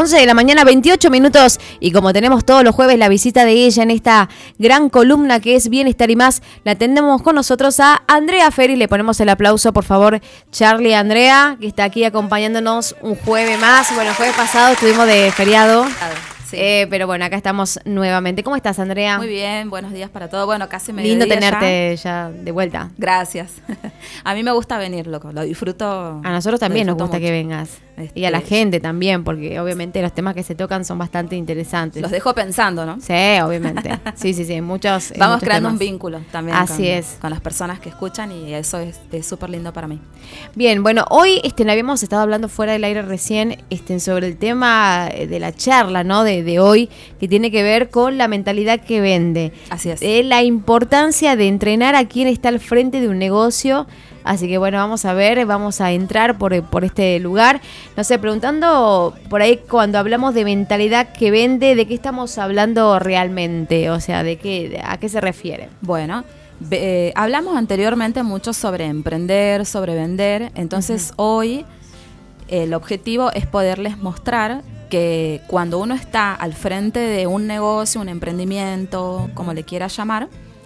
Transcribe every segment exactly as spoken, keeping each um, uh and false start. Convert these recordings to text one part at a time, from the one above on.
once de la mañana, veintiocho minutos. Y como tenemos todos los jueves la visita de ella en esta gran columna que es Bienestar y Más, la tenemos con nosotros a Andrea Ferri. Le ponemos el aplauso, por favor, Charlie, Andrea, que está aquí acompañándonos un jueves más. Bueno, el jueves pasado estuvimos de feriado. Sí. Eh, pero bueno, acá estamos nuevamente. ¿Cómo estás, Andrea? Muy bien, buenos días para todos. Bueno, casi me Lindo tenerte ya. ya de vuelta. Gracias. A mí me gusta venir, loco, lo disfruto. A nosotros también nos gusta mucho. que vengas. Este... Y a la gente también, porque obviamente los temas que se tocan son bastante interesantes. Los dejo pensando, ¿no? Sí, obviamente. Sí, sí, sí. Muchos. Vamos muchos creando temas. un vínculo también. Así con, es. Con las personas que escuchan y eso es súper lindo para mí. Bien, bueno, hoy este, habíamos estado hablando fuera del aire recién este, sobre el tema de la charla, ¿no? De, de hoy, que tiene que ver con la mentalidad que vende. Así es. De la importancia de entrenar a quien está al frente de un negocio. Así que bueno, vamos a ver, vamos a entrar por, por este lugar. No sé, preguntando por ahí cuando hablamos de mentalidad que vende, ¿de qué estamos hablando realmente? O sea, ¿de qué, a qué se refiere? Bueno, eh, hablamos anteriormente mucho sobre emprender, sobre vender. Entonces uh-huh. hoy el objetivo es poderles mostrar que cuando uno está al frente de un negocio, un emprendimiento, como le quieras llamar,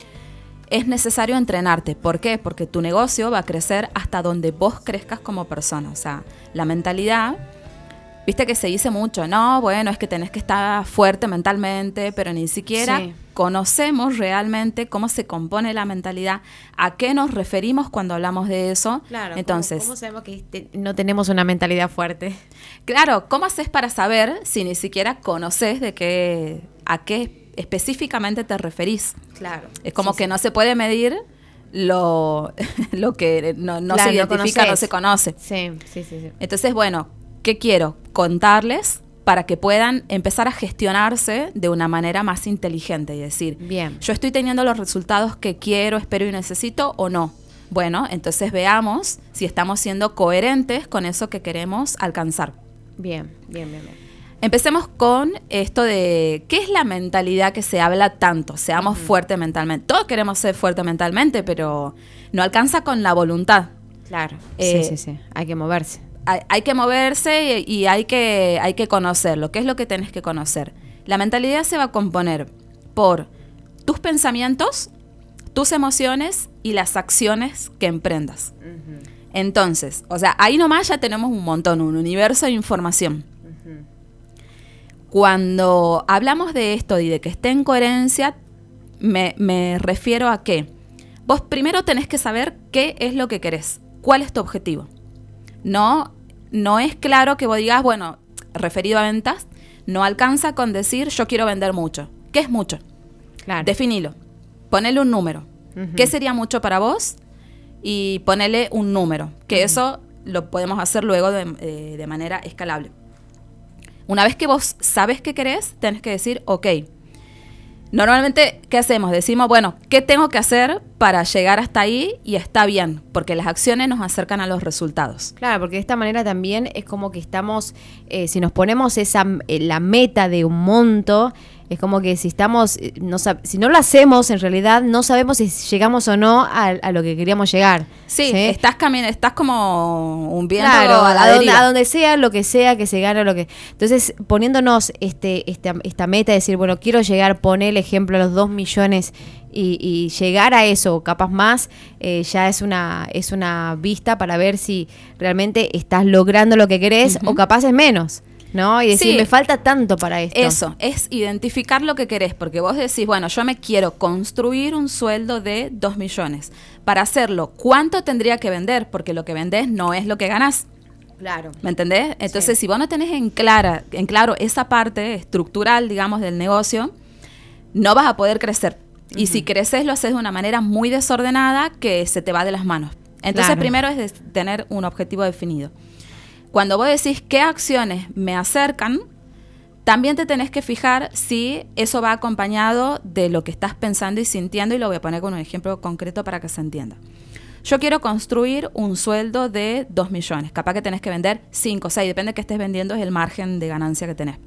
es necesario entrenarte. ¿Por qué? Porque tu negocio va a crecer hasta donde vos crezcas como persona. O sea, la mentalidad, viste que se dice mucho, no, bueno, es que tenés que estar fuerte mentalmente, pero ni siquiera sí. conocemos realmente cómo se compone la mentalidad, a qué nos referimos cuando hablamos de eso. Claro, entonces, ¿cómo, cómo sabemos que este, no tenemos una mentalidad fuerte? Claro, ¿cómo haces para saber si ni siquiera conoces de qué, a qué específicamente te referís? Claro. Es como sí, que sí. no se puede medir lo, lo que no, no claro, se identifica, no, no se conoce. Sí, sí, sí, sí. Entonces, bueno, ¿qué quiero? Contarles para que puedan empezar a gestionarse de una manera más inteligente y decir, bien, yo estoy teniendo los resultados que quiero, espero y necesito o no. Bueno, entonces veamos si estamos siendo coherentes con eso que queremos alcanzar. Bien, bien, bien, bien. Empecemos con esto de ¿qué es la mentalidad que se habla tanto? Seamos uh-huh. fuertes mentalmente. Todos queremos ser fuertes mentalmente, pero no alcanza con la voluntad. Claro, eh, sí, sí, sí. Hay que moverse. Hay, hay que moverse y, y hay que, hay que conocerlo. ¿Qué es lo que tenés que conocer? La mentalidad se va a componer por tus pensamientos, tus emociones y las acciones que emprendas. Uh-huh. Entonces, o sea, ahí nomás ya tenemos un montón, un universo de información. Uh-huh. Cuando hablamos de esto y de que esté en coherencia, me, me refiero a que vos primero tenés que saber qué es lo que querés, cuál es tu objetivo. No, no es claro que vos digas, bueno, referido a ventas, no alcanza con decir yo quiero vender mucho. ¿Qué es mucho? Claro. Definilo, ponele un número. Uh-huh. ¿Qué sería mucho para vos? Y ponele un número, que uh-huh. eso lo podemos hacer luego de, eh, de manera escalable. Una vez que vos sabes qué querés, tenés que decir, ok. Normalmente, ¿qué hacemos? Decimos, bueno, ¿qué tengo que hacer para llegar hasta ahí? Y está bien, porque las acciones nos acercan a los resultados. Claro, porque de esta manera también es como que estamos, eh, si nos ponemos esa eh, la meta de un monto, es como que si estamos, no sab- si no lo hacemos, en realidad no sabemos si llegamos o no a, a lo que queríamos llegar. Sí, ¿sí? estás camin- estás como un viento claro, a la a, donde, deriva. a donde sea, lo que sea, que se gane lo que. Entonces, poniéndonos este, esta, esta meta, decir, bueno, quiero llegar, poner el ejemplo a los dos millones y, y llegar a eso, capaz más, eh, ya es una, es una vista para ver si realmente estás logrando lo que querés uh-huh. o capaz es menos. ¿No? Y decir, sí, me falta tanto para esto. Eso, es identificar lo que querés, porque vos decís, bueno, yo me quiero construir un sueldo de dos millones. Para hacerlo, ¿cuánto tendría que vender? Porque lo que vendés no es lo que ganás. Claro. ¿Me entendés? Entonces, sí. si vos no tenés en, clara, en claro esa parte estructural, digamos, del negocio, no vas a poder crecer. Uh-huh. Y si creces, lo haces de una manera muy desordenada que se te va de las manos. Entonces, claro. primero es de tener un objetivo definido. Cuando vos decís qué acciones me acercan, también te tenés que fijar si eso va acompañado de lo que estás pensando y sintiendo, y lo voy a poner con un ejemplo concreto para que se entienda. Yo quiero construir un sueldo de dos millones. Capaz que tenés que vender cinco, seis, depende de qué estés vendiendo, es el margen de ganancia que tenés.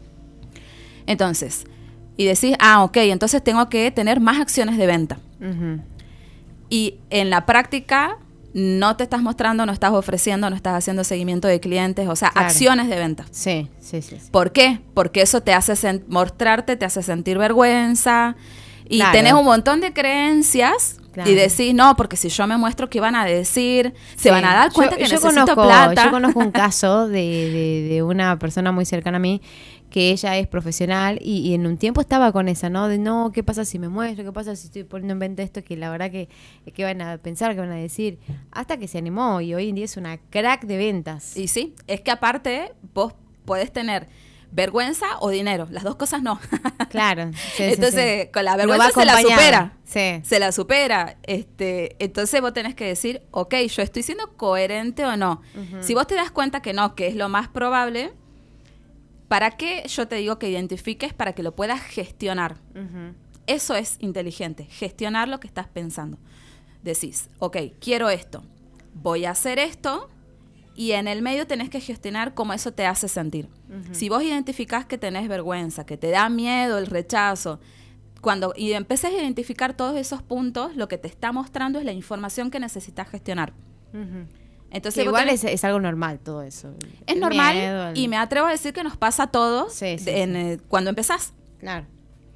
Entonces, y decís, ah, ok, entonces tengo que tener más acciones de venta. Uh-huh. Y en la práctica, no te estás mostrando, no estás ofreciendo, no estás haciendo seguimiento de clientes, o sea, claro. acciones de venta. Sí, sí, sí, sí. ¿Por qué? Porque eso te hace sen- mostrarte, te hace sentir vergüenza y Claro. tenés un montón de creencias Claro. y decís, no, porque si yo me muestro, ¿qué van a decir? Se Sí. van a dar cuenta Yo- que yo necesito conozco, plata. Yo conozco un caso de, de, de una persona muy cercana a mí, que ella es profesional y, y en un tiempo estaba con esa, ¿no? De no, ¿qué pasa si me muestro? ¿Qué pasa si estoy poniendo en venta esto? Que la verdad que, que van a pensar, que van a decir. Hasta que se animó y hoy en día es una crack de ventas. Y sí, es que aparte vos podés tener vergüenza o dinero, las dos cosas no. Claro. Sí, sí, Entonces, sí. con la Pero vergüenza va se la acompañada. supera. Sí. Se la supera. Este, entonces vos tenés que decir, ok, yo estoy siendo coherente o no. Ujú. Si vos te das cuenta que no, que es lo más probable, ¿para qué yo te digo que identifiques para que lo puedas gestionar? Ujú. Eso es inteligente, gestionar lo que estás pensando. Decís, ok, quiero esto, voy a hacer esto, y en el medio tenés que gestionar cómo eso te hace sentir. Ujú. Si vos identificás que tenés vergüenza, que te da miedo el rechazo, cuando y empecés a identificar todos esos puntos, lo que te está mostrando es la información que necesitas gestionar. Ujú. Entonces Que vos igual tenés- es, es algo normal todo eso. es El normal miedo, el- y me atrevo a decir que nos pasa a todos Sí, sí, en, sí. eh, cuando empezás. Claro.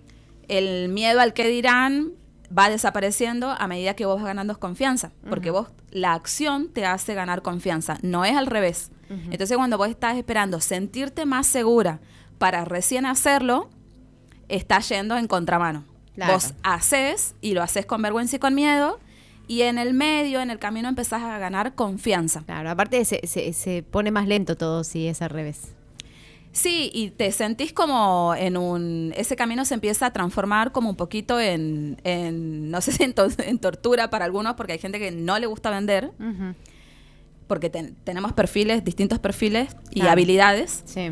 El miedo al que dirán va desapareciendo a medida que vos vas ganando confianza, porque Ujú. vos, la acción te hace ganar confianza, no es al revés. Ujú. Entonces cuando vos estás esperando sentirte más segura para recién hacerlo, estás yendo en contramano. Claro. Vos haces y lo haces con vergüenza y con miedo, y en el medio, en el camino, empezás a ganar confianza. Claro, aparte se, se, se pone más lento todo si es al revés. Sí, y te sentís como en un... Ese camino se empieza a transformar como un poquito en, en no sé si en, to- en tortura para algunos, porque hay gente que no le gusta vender, Ujú. porque ten- tenemos perfiles, distintos perfiles y Claro. habilidades. Sí.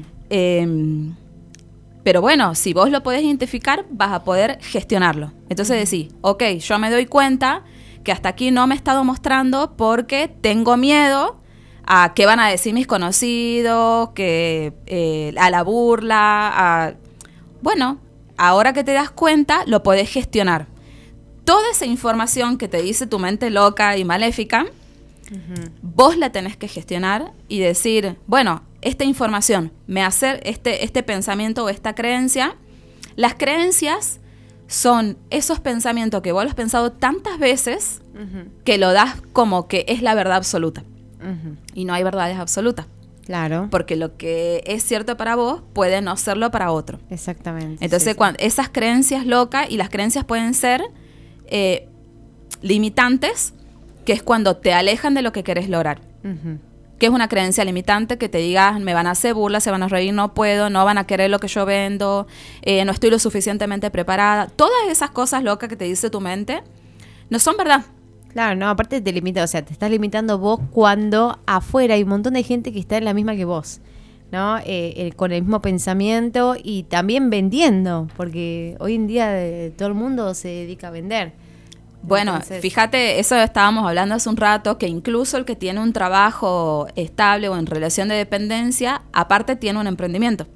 Eh, pero bueno, si vos lo podés identificar, vas a poder gestionarlo. Entonces decís, ok, yo me doy cuenta que hasta aquí no me he estado mostrando porque tengo miedo a qué van a decir mis conocidos, que eh, a la burla, a... Bueno, ahora que te das cuenta, lo podés gestionar. Toda esa información que te dice tu mente loca y maléfica, Ujú. vos la tenés que gestionar y decir, bueno, esta información me hace este, este pensamiento o esta creencia. Las creencias son esos pensamientos que vos lo has pensado tantas veces Ujú. que lo das como que es la verdad absoluta. Ujú. Y no hay verdades absolutas. Claro. Porque lo que es cierto para vos puede no serlo para otro. Exactamente. Entonces, sí, sí. cuando esas creencias locas, y las creencias pueden ser eh, limitantes, que es cuando te alejan de lo que querés lograr. Ujú. Que es una creencia limitante que te diga, me van a hacer burlas, se van a reír, no puedo, no van a querer lo que yo vendo, eh, no estoy lo suficientemente preparada. Todas esas cosas locas que te dice tu mente no son verdad. Claro, no, aparte te limita, o sea, te estás limitando vos cuando afuera hay un montón de gente que está en la misma que vos, ¿no? Eh, eh, con el mismo pensamiento y también vendiendo, porque hoy en día eh, todo el mundo se dedica a vender. Bueno, Entonces- fíjate, eso estábamos hablando hace un rato, que incluso el que tiene un trabajo estable o en relación de dependencia, aparte tiene un emprendimiento.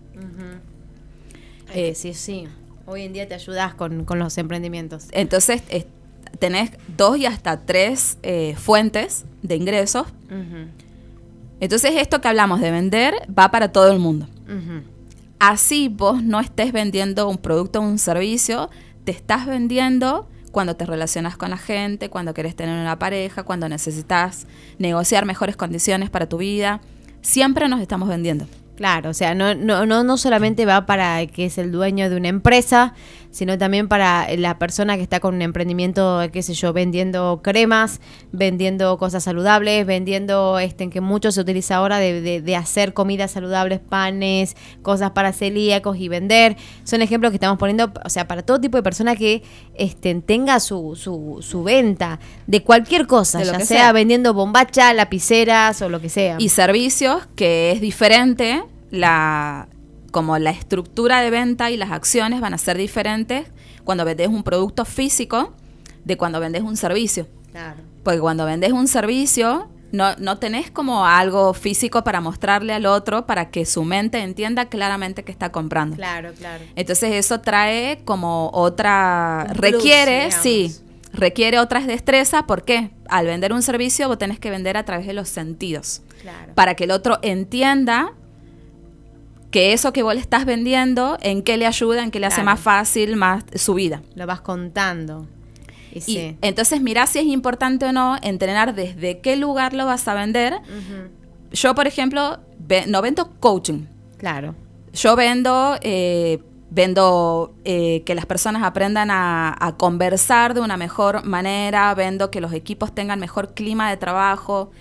Eh, sí, sí. Hoy en día te ayudas con, con los emprendimientos. Entonces, es- tenés dos y hasta tres eh, fuentes de ingresos. Ujú, Entonces, esto que hablamos de vender va para todo el mundo. ujú. Así vos no estés vendiendo un producto o un servicio, te estás vendiendo cuando te relacionas con la gente, cuando querés tener una pareja, cuando necesitas negociar mejores condiciones para tu vida. Siempre nos estamos vendiendo. Claro, o sea, no, no, no, no solamente va para el que es el dueño de una empresa, sino también para la persona que está con un emprendimiento, qué sé yo, vendiendo cremas, vendiendo cosas saludables, vendiendo, este, en que mucho se utiliza ahora de, de, de hacer comidas saludables, panes, cosas para celíacos y vender. Son ejemplos que estamos poniendo, o sea, para todo tipo de persona que este, tenga su, su, su venta de cualquier cosa, De lo ya que sea, sea. vendiendo bombacha, lapiceras o lo que sea. Y servicios, que es diferente, la como la estructura de venta y las acciones van a ser diferentes cuando vendes un producto físico de cuando vendes un servicio. Claro. Porque cuando vendes un servicio, no, no tenés como algo físico para mostrarle al otro para que su mente entienda claramente que está comprando. Claro, claro. Entonces eso trae como otra... Un plus, requiere, digamos. sí, requiere otras destrezas. ¿Por qué? Al vender un servicio vos tenés que vender a través de los sentidos. Claro. Para que el otro entienda que eso que vos le estás vendiendo, en qué le ayuda, en qué le hace Claro. más fácil más su vida. Lo vas contando. Y, Y sí. entonces mirá si es importante o no entrenar desde qué lugar lo vas a vender. Ujú. Yo, por ejemplo, ve- no vendo coaching. Claro. Yo vendo, eh, vendo eh, que las personas aprendan a, a conversar de una mejor manera, vendo que los equipos tengan mejor clima de trabajo,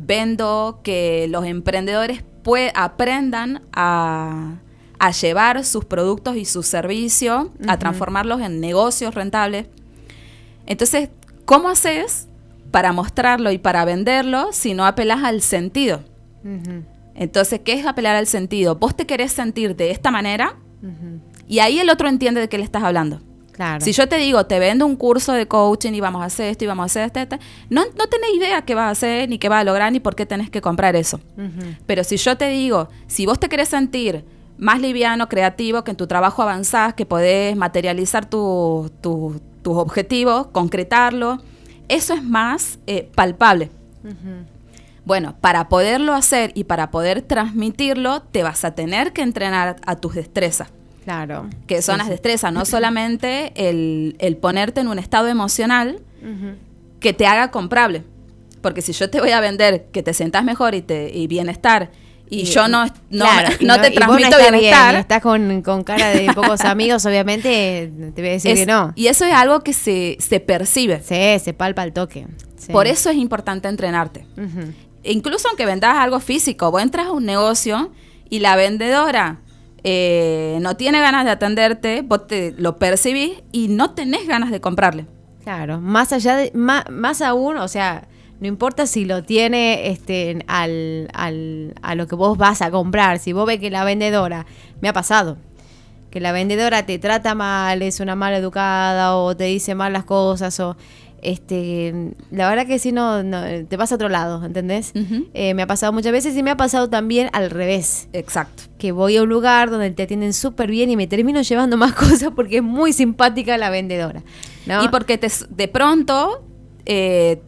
vendo que los emprendedores pue- aprendan a, a llevar sus productos y sus servicios, a Ujú. transformarlos en negocios rentables. Entonces, ¿cómo haces para mostrarlo y para venderlo si no apelas al sentido? Ujú. Entonces, ¿qué es apelar al sentido? Vos te querés sentir de esta manera Ujú. y ahí el otro entiende de qué le estás hablando. Claro. Si yo te digo, te vendo un curso de coaching y vamos a hacer esto y vamos a hacer esto, esto, no, no tenés idea qué vas a hacer, ni qué vas a lograr, ni por qué tenés que comprar eso. Ujú. Pero si yo te digo, si vos te querés sentir más liviano, creativo, que en tu trabajo avanzás, que podés materializar tu- tu- tus objetivos, concretarlo, eso es más eh, palpable. Ujú. Bueno, para poderlo hacer y para poder transmitirlo, te vas a tener que entrenar a tus destrezas, Claro. que son Sí, las sí. destrezas, no solamente el, el ponerte en un estado emocional Ujú. que te haga comprable. Porque si yo te voy a vender que te sientas mejor y, te, y bienestar, y, Y- yo no, no, claro, y no te y vos transmito estás bien, bienestar, y estás con, con cara de pocos amigos, obviamente, te voy a decir es- que no. y eso es algo que se, se percibe. Sí, se palpa el toque. Sí. Por eso es importante entrenarte. Ujú. Incluso aunque vendas algo físico, vos entras a un negocio y la vendedora eh, no tiene ganas de atenderte, vos te lo percibís y no tenés ganas de comprarle. Claro, más allá de, más, más aún, o sea, no importa si lo tiene este al, al, a lo que vos vas a comprar, si vos ves que la vendedora, me ha pasado, que la vendedora te trata mal, es una mala educada o te dice mal las cosas o este, la verdad que si no, no te vas a otro lado, ¿entendés? Ujú. Eh, me ha pasado muchas veces y me ha pasado también al revés. Exacto. Que voy a un lugar donde te atienden súper bien y me termino llevando más cosas porque es muy simpática la vendedora, ¿no? Y porque te, de pronto eh,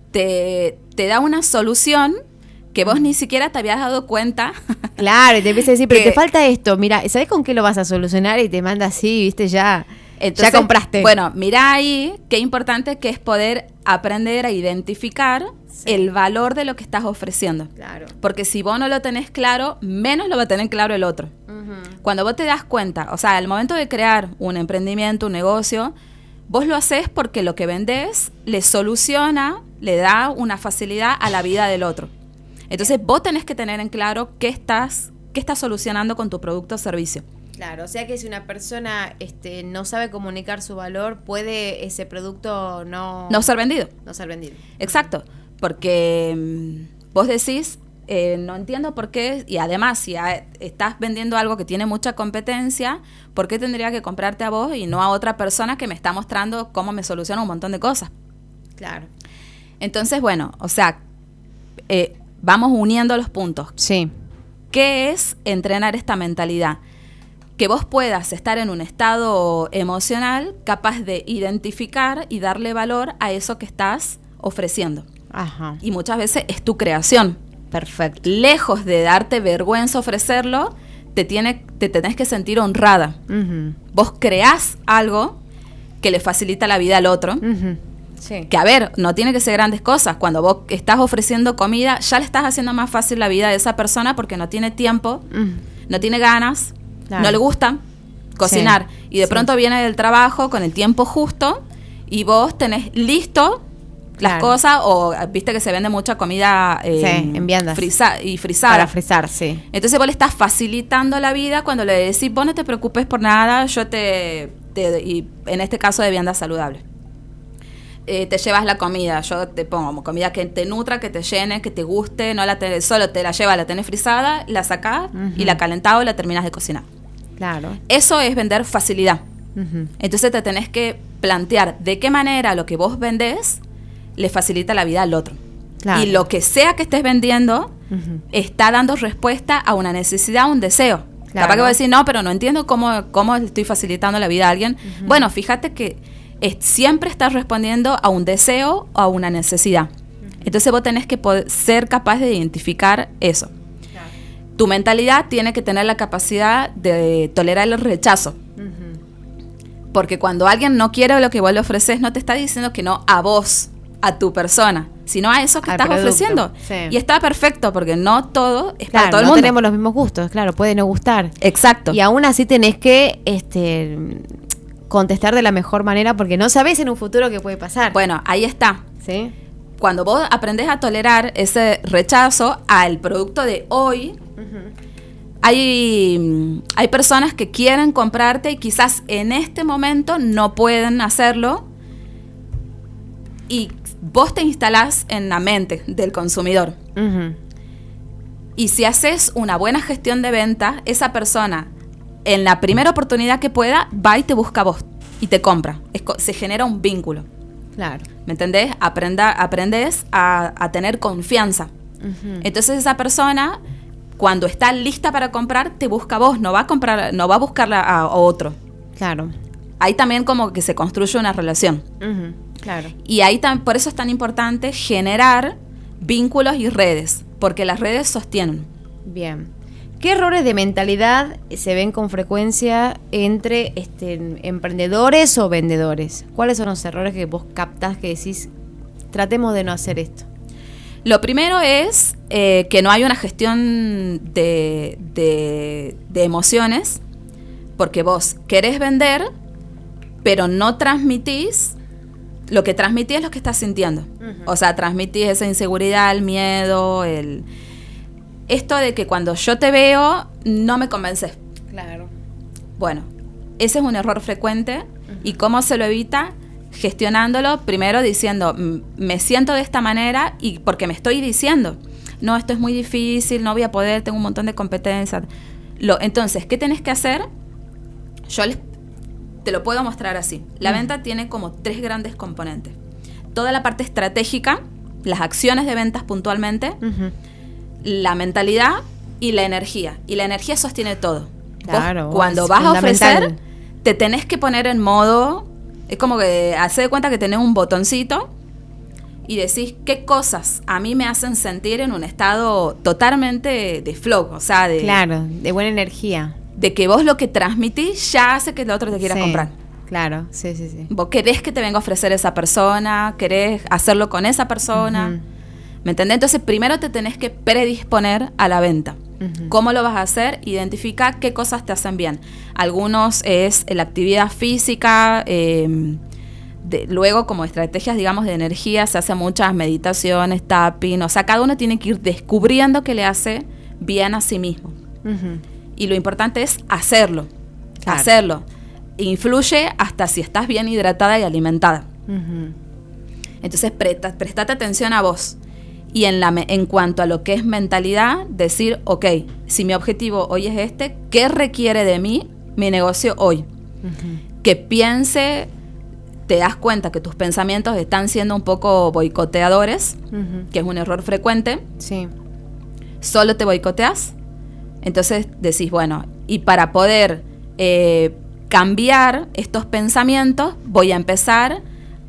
te, te da una solución que vos ni siquiera te habías dado cuenta. Claro, y te empieza a decir, pero que- te falta esto, mira, ¿sabes con qué lo vas a solucionar? Y te manda así, viste, ya, Entonces, ya compraste. Bueno, mira ahí qué importante que es poder aprender a identificar Sí. el valor de lo que estás ofreciendo. Claro. Porque si vos no lo tenés claro, menos lo va a tener claro el otro. Cuando vos te das cuenta, o sea, al momento de crear un emprendimiento, un negocio, vos lo haces porque lo que vendés le soluciona, le da una facilidad a la vida del otro. Entonces vos tenés que tener en claro qué estás, qué estás solucionando con tu producto o servicio. Claro, o sea que si una persona este, no sabe comunicar su valor, puede ese producto no, No ser vendido. no ser vendido. Exacto, porque mm, vos decís, eh, no entiendo por qué, y además si a- estás vendiendo algo que tiene mucha competencia, ¿por qué tendría que comprarte a vos y no a otra persona que me está mostrando cómo me soluciona un montón de cosas? Claro. Entonces, bueno, o sea, eh, vamos uniendo los puntos. Sí. ¿Qué es entrenar esta mentalidad? Que vos puedas estar en un estado emocional capaz de identificar y darle valor a eso que estás ofreciendo. Ajá. Y muchas veces es tu creación. Perfecto. Lejos de darte vergüenza ofrecerlo, te, tiene, te tenés que sentir honrada. Ujú. Vos creás algo que le facilita la vida al otro. Ujú. Sí. Que a ver, no tiene que ser grandes cosas. Cuando vos estás ofreciendo comida, ya le estás haciendo más fácil la vida de esa persona porque no tiene tiempo, Ujú. no tiene ganas, Claro. no le gusta cocinar. Sí, Y de sí. pronto viene del trabajo con el tiempo justo y vos tenés listo las Claro. cosas, o viste que se vende mucha comida eh, Sí, en viandas. frisa- y frisada. Para frizar, sí. Entonces vos le estás facilitando la vida cuando le decís, vos no te preocupes por nada, yo te, te y en este caso de vianda saludable. Eh, te llevas la comida, yo te pongo comida que te nutra, que te llene, que te guste, no la te, solo te la llevas, la tenés frisada, la sacás Ujú. y la calentás o la terminas de cocinar. Claro. Eso es vender facilidad. Ujú. Entonces te tenés que plantear de qué manera lo que vos vendés le facilita la vida al otro. Claro. Y lo que sea que estés vendiendo Ujú. está dando respuesta a una necesidad, a un deseo. Claro. Capaz que vos decís, no, pero no entiendo cómo, cómo le estoy facilitando la vida a alguien. Ujú. Bueno, fíjate que es, siempre estás respondiendo a un deseo o a una necesidad. Uh-huh. Entonces vos tenés que poder ser capaz de identificar eso. Claro. Tu mentalidad tiene que tener la capacidad de tolerar el rechazo. Uh-huh. Porque cuando alguien no quiere lo que vos le ofreces, no te está diciendo que no a vos, a tu persona, sino a eso que al estás producto. Ofreciendo. Sí. Y está perfecto, porque no todo es claro, para todo el no mundo. tenemos los mismos gustos, claro, puede no gustar. Exacto. Y aún así tenés que este, contestar de la mejor manera, porque no sabés en un futuro qué puede pasar. Bueno, ahí está. ¿Sí? Cuando vos aprendés a tolerar ese rechazo al producto de hoy, uh-huh. hay, hay personas que quieren comprarte y quizás en este momento no pueden hacerlo, y vos te instalás en la mente del consumidor. Uh-huh. Y si haces una buena gestión de venta, esa persona, en la primera oportunidad que pueda, va y te busca a vos y te compra. Es, se genera un vínculo. Claro. ¿Me entendés? Aprenda, aprendes a, a tener confianza. Uh-huh. Entonces esa persona, cuando está lista para comprar, te busca a vos, no va a comprar, no va a buscarla a, a otro. Claro. Ahí también como que se construye una relación. Uh-huh. Claro. Y ahí tam- por eso es tan importante generar vínculos y redes, porque las redes sostienen. Bien. ¿Qué errores de mentalidad se ven con frecuencia entre este, emprendedores o vendedores? ¿Cuáles son los errores que vos captás que decís, tratemos de no hacer esto? Lo primero es eh, que no hay una gestión de, de, de emociones, porque vos querés vender, pero no transmitís. Lo que transmitís es lo que estás sintiendo. Uh-huh. O sea, transmitís esa inseguridad, el miedo, el... Esto de que cuando yo te veo, no me convences. Claro. Bueno, ese es un error frecuente. Uh-huh. ¿Y cómo se lo evita? Gestionándolo, primero diciendo, me siento de esta manera, y porque me estoy diciendo, no, esto es muy difícil, no voy a poder, tengo un montón de competencias. Lo, entonces, ¿qué tenés que hacer? Yo les Te lo puedo mostrar así. La uh-huh. venta tiene como tres grandes componentes. Toda la parte estratégica, las acciones de ventas puntualmente, uh-huh. la mentalidad y la energía. Y la energía sostiene todo. Claro. Vos, cuando vas a ofrecer, te tenés que poner en modo... Es como que hace de cuenta que tenés un botoncito y decís qué cosas a mí me hacen sentir en un estado totalmente de flow. O sea, de... Claro, de buena energía. De que vos lo que transmitís ya hace que el otro te quiera sí, comprar. Claro, sí, sí, sí. Vos querés que te venga a ofrecer esa persona, querés hacerlo con esa persona. Uh-huh. ¿Me entendés? Entonces, primero te tenés que predisponer a la venta. Uh-huh. ¿Cómo lo vas a hacer? Identifica qué cosas te hacen bien. Algunos es la actividad física, eh, de, luego como estrategias, digamos, de energía, se hacen muchas meditaciones, tapping. O sea, cada uno tiene que ir descubriendo qué le hace bien a sí mismo. Uh-huh. Y lo importante es hacerlo, claro. hacerlo. Influye hasta si estás bien hidratada y alimentada. Uh-huh. Entonces, presta, prestate atención a vos. Y en, la, en cuanto a lo que es mentalidad, decir, ok, si mi objetivo hoy es este, ¿qué requiere de mí mi negocio hoy? Uh-huh. Que piense, te das cuenta que tus pensamientos están siendo un poco boicoteadores, uh-huh. que es un error frecuente. Sí. Solo te boicoteas. Entonces decís, bueno, y para poder eh, cambiar estos pensamientos, voy a empezar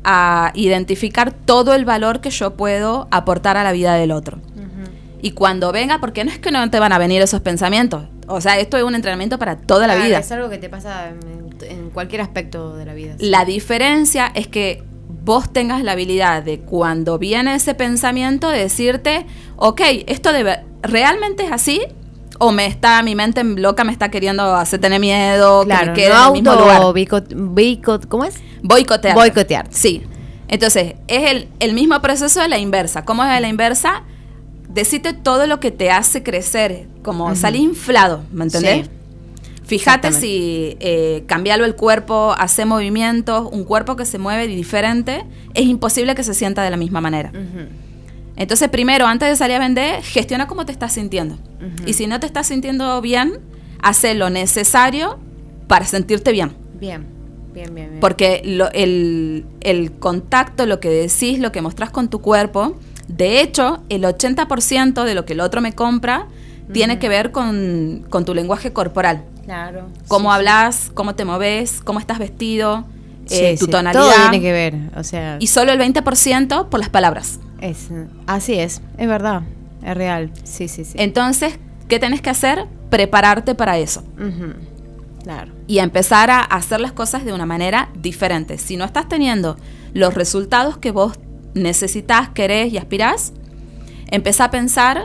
a identificar todo el valor que yo puedo aportar a la vida del otro. Uh-huh. Y cuando venga, porque no es que no te van a venir esos pensamientos, o sea, esto es un entrenamiento para toda claro, la vida. Es algo que te pasa en, en cualquier aspecto de la vida. Sí. La diferencia es que vos tengas la habilidad de cuando viene ese pensamiento de decirte, ok, esto debe, ¿realmente es así? O me está, mi mente loca me está queriendo hacer tener miedo, claro, que me quede no en el mismo lugar. Boicot, boicot, ¿cómo es? Boicotear. Boicotear. Sí. Entonces, es el, el mismo proceso de la inversa. ¿Cómo es de la inversa? Decirte todo lo que te hace crecer, como uh-huh. salir inflado, ¿me entendés? Sí. Fíjate si eh, cambiarlo el cuerpo, hacer movimientos, un cuerpo que se mueve diferente, es imposible que se sienta de la misma manera. Uh-huh. Entonces, primero, antes de salir a vender, gestiona cómo te estás sintiendo. Uh-huh. Y si no te estás sintiendo bien, haz lo necesario para sentirte bien. Bien, bien, bien. bien. Porque lo, el, el contacto, lo que decís, lo que mostrás con tu cuerpo, de hecho, el ochenta por ciento de lo que el otro me compra uh-huh. tiene que ver con, con tu lenguaje corporal. Claro. Cómo sí, hablas, sí. cómo te moves, cómo estás vestido. eh, sí, tu sí. tonalidad. Todo tiene que ver, o sea. Y solo el veinte por ciento por las palabras. Es, así es, es verdad, es real, sí, sí, sí. Entonces, ¿qué tenés que hacer? Prepararte para eso. Uh-huh. Claro. Y empezar a hacer las cosas de una manera diferente. Si no estás teniendo los resultados que vos necesitas, querés y aspirás, empezá a pensar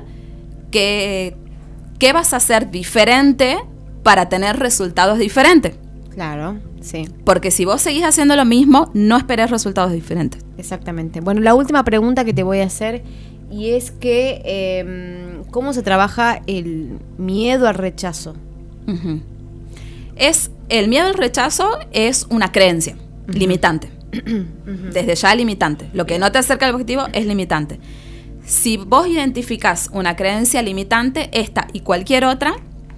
que, qué vas a hacer diferente para tener resultados diferentes. Claro, sí. Porque si vos seguís haciendo lo mismo, no esperes resultados diferentes. Exactamente. Bueno, la última pregunta que te voy a hacer, y es que eh, ¿cómo se trabaja el miedo al rechazo? Uh-huh. Es, el miedo al rechazo es una creencia uh-huh. limitante. Uh-huh. Desde ya limitante. Lo que no te acerca al objetivo es limitante. Si vos identificás una creencia limitante, esta y cualquier otra,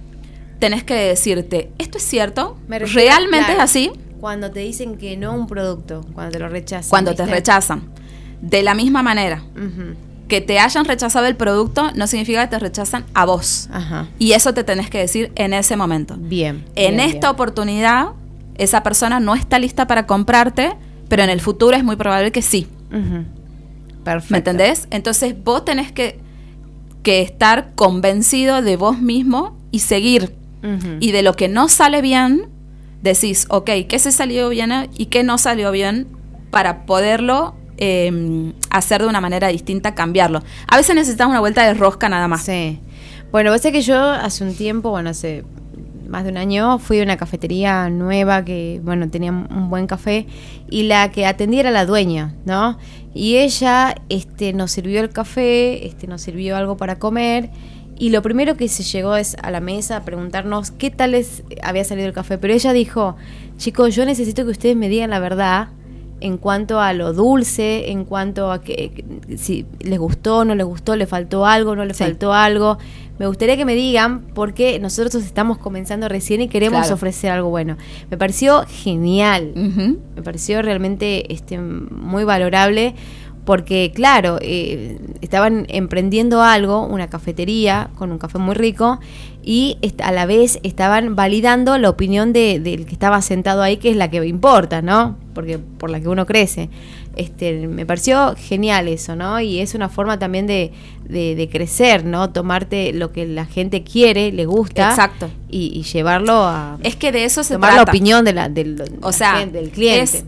tenés que decirte, ¿esto es cierto? Refiero, ¿Realmente claro, es así? Cuando te dicen que no un producto, cuando te lo rechazan. Cuando ¿viste? te rechazan. De la misma manera. Uh-huh. Que te hayan rechazado el producto no significa que te rechazan a vos. Ajá. Y eso te tenés que decir en ese momento. Bien. En bien, esta bien. oportunidad, esa persona no está lista para comprarte, pero en el futuro es muy probable que sí. Uh-huh. Perfecto. ¿Me entendés? Entonces vos tenés que, que estar convencido de vos mismo y seguir. Uh-huh. Y de lo que no sale bien, decís, ok, ¿qué se salió bien y qué no salió bien para poderlo eh, hacer de una manera distinta, cambiarlo? A veces necesitas una vuelta de rosca nada más. Sí. Bueno, vos sabés que yo hace un tiempo, bueno, hace más de un año, fui a una cafetería nueva que, bueno, tenía un buen café, y la que atendía era la dueña, ¿no? Y ella este, nos sirvió el café, este, nos sirvió algo para comer, y lo primero que se llegó es a la mesa a preguntarnos qué tal les había salido el café. Pero ella dijo, chicos, yo necesito que ustedes me digan la verdad en cuanto a lo dulce, en cuanto a que, que si les gustó, no les gustó, le faltó algo, no le sí. faltó algo. Me gustaría que me digan, porque nosotros estamos comenzando recién y queremos claro. ofrecer algo bueno. Me pareció genial, uh-huh. me pareció realmente este, muy valorable, porque claro, eh, estaban emprendiendo algo, una cafetería con un café muy rico, y est- a la vez estaban validando la opinión de, del que estaba sentado ahí, que es la que importa, ¿no? Porque por la que uno crece. Este, me pareció genial eso, ¿no? Y es una forma también de, de, de crecer, ¿no? Tomarte lo que la gente quiere, le gusta. Exacto. Y, y llevarlo a... Es que de eso se tomar trata. la opinión de la, del, o la sea, gente, del cliente. Es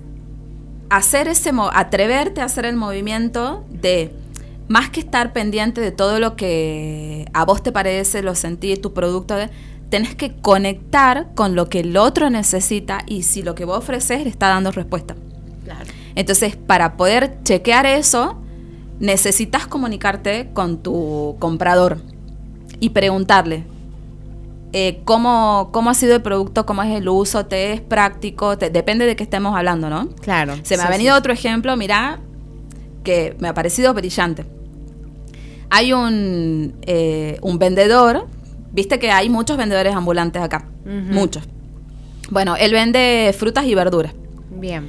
hacer ese mo- atreverte a hacer el movimiento de, más que estar pendiente de todo lo que a vos te parece, lo sentís, tu producto, de, tenés que conectar con lo que el otro necesita y si lo que vos ofreces le está dando respuesta. Claro. Entonces, para poder chequear eso, necesitas comunicarte con tu comprador y preguntarle eh, cómo, cómo ha sido el producto, cómo es el uso, te es práctico, te, depende de qué estemos hablando, ¿no? Claro. Se me sí, ha venido sí. otro ejemplo, mirá, que me ha parecido brillante. Hay un, eh, un vendedor, viste que hay muchos vendedores ambulantes acá, uh-huh. muchos. Bueno, él vende frutas y verduras. Bien.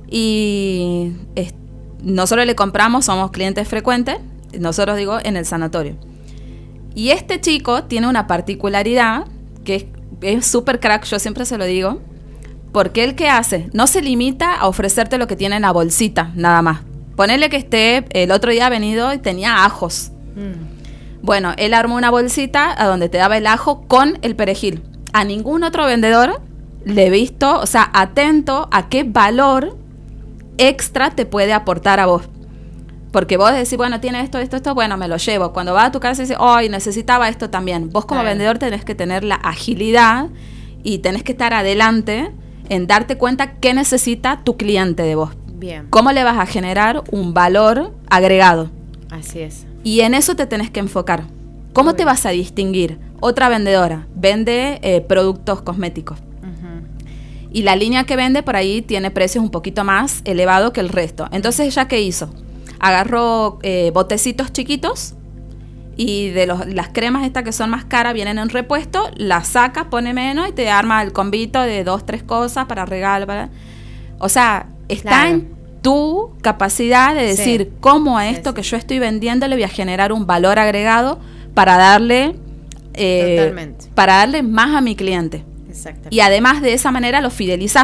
Y es, nosotros le compramos, somos clientes frecuentes, nosotros digo, en el sanatorio. Y este chico tiene una particularidad que es súper crack, yo siempre se lo digo, porque él ¿qué hace? No se limita a ofrecerte lo que tiene en la bolsita, nada más. Ponele que esté, el otro día ha venido y tenía ajos. Mm. Bueno, él armó una bolsita a donde te daba el ajo con el perejil. A ningún otro vendedor le he visto, o sea, atento a qué valor extra te puede aportar a vos. Porque vos decís, bueno, tiene esto, esto, esto, bueno, me lo llevo. Cuando vas a tu casa y dices, oh, necesitaba esto también. Vos como claro. vendedor tenés que tener la agilidad y tenés que estar adelante en darte cuenta qué necesita tu cliente de vos. Bien. ¿Cómo le vas a generar un valor agregado? Así es. Y en eso te tenés que enfocar. ¿Cómo Muy te bien. vas a distinguir? Otra vendedora vende eh, productos cosméticos. Uh-huh. Y la línea que vende por ahí tiene precios un poquito más elevados que el resto. Entonces, ¿ella qué hizo? Agarró eh, botecitos chiquitos y de los, las cremas estas que son más caras vienen en repuesto, las saca, pone menos y te arma el combito de dos, tres cosas para regalo. Para... O sea, está claro. en tu capacidad de decir sí. cómo a esto sí. que yo estoy vendiendo le voy a generar un valor agregado para darle, eh, para darle más a mi cliente. Exactamente. Y además de esa manera lo fidelizás.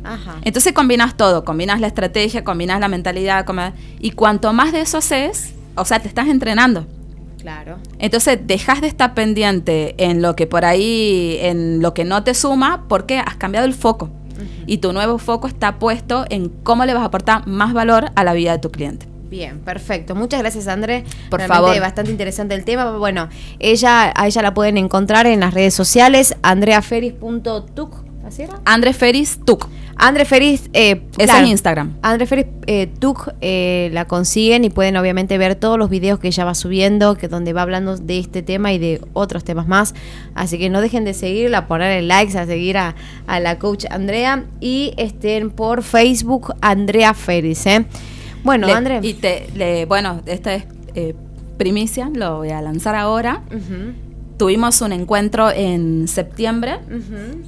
Ajá. Entonces combinas todo, combinas la estrategia, combinas la mentalidad, combinas, y cuanto más de eso haces, o sea, te estás entrenando. Claro. Entonces dejas de estar pendiente en lo que por ahí, en lo que no te suma, porque has cambiado el foco. Uh-huh. Y tu nuevo foco está puesto en cómo le vas a aportar más valor a la vida de tu cliente. Bien, perfecto. Muchas gracias, André. Por Realmente favor. Bastante interesante el tema. Bueno, ella, a ella la pueden encontrar en las redes sociales, andrea feris punto tuc. ¿Así era? Andre Feris Tuc. Andre Feris, eh, es claro, en Instagram. Andre Feris eh, Tuc, eh, la consiguen y pueden obviamente ver todos los videos que ella va subiendo, que donde va hablando de este tema y de otros temas más. Así que no dejen de seguirla, ponerle likes, a seguir a, a la coach Andrea, y estén por Facebook Andrea Feris, ¿eh? Bueno, le, Andrea. Y te, le, bueno, esta es eh, primicia, lo voy a lanzar ahora. Uh-huh. Tuvimos un encuentro en septiembre. Uh-huh.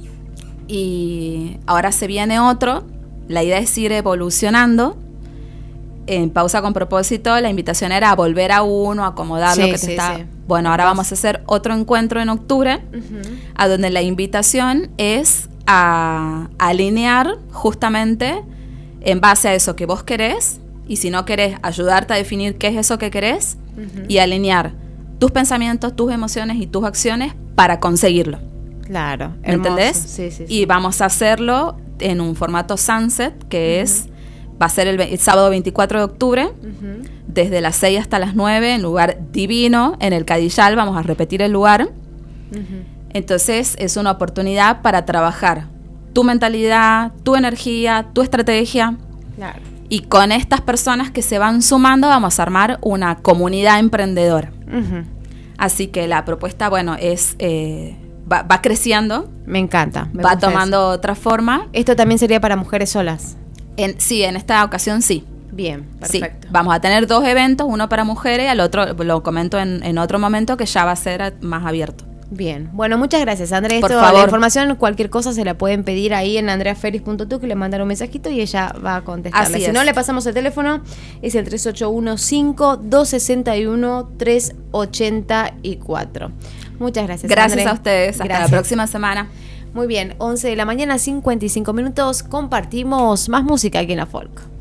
Y ahora se viene otro. La idea es ir evolucionando. En Pausa con Propósito, la invitación era a volver a uno, a acomodar sí, lo que sí, te está. Sí. Bueno, ahora vamos a hacer otro encuentro en octubre, uh-huh. a donde la invitación es a, a alinear justamente en base a eso que vos querés, y si no querés, ayudarte a definir qué es eso que querés, uh-huh. y alinear tus pensamientos, tus emociones y tus acciones para conseguirlo. Claro, ¿me entendés? Sí, sí, sí. Y vamos a hacerlo en un formato sunset, que uh-huh. es va a ser el, el sábado veinticuatro de octubre, uh-huh. desde las seis hasta las nueve, en lugar divino, en el Cadillal. Vamos a repetir el lugar. Uh-huh. Entonces es una oportunidad para trabajar tu mentalidad, tu energía, tu estrategia. Claro. Y con estas personas que se van sumando vamos a armar una comunidad emprendedora. Uh-huh. Así que la propuesta, bueno, es... Eh, Va, va creciendo. Me encanta. Me va tomando eso. Otra forma. ¿Esto también sería para mujeres solas? En, sí, en esta ocasión sí. Bien, perfecto. Sí, vamos a tener dos eventos, uno para mujeres y al otro, lo comento en, en otro momento, que ya va a ser más abierto. Bien, bueno, muchas gracias, Andrea. Por Esto, favor. La información, cualquier cosa se la pueden pedir ahí en andrea feris punto tuc, que le mandan un mensajito y ella va a contestarle. Así si es. no, le pasamos el teléfono, es el tres ocho uno cinco dos seis uno tres ocho cuatro. Muchas gracias, Gracias Andrea. a ustedes. Hasta Gracias. la próxima semana. Muy bien, once de la mañana, cincuenta y cinco minutos. Compartimos más música aquí en la Folk.